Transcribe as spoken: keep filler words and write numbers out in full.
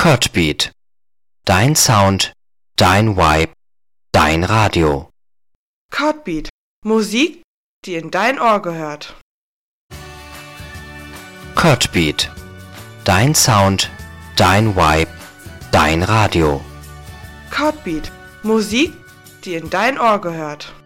Codbeat. Dein Sound, dein Vibe, dein Radio. Codbeat. Musik, die in dein Ohr gehört. Codbeat. Dein Sound, dein Vibe, dein Radio. Codbeat. Musik, die in dein Ohr gehört.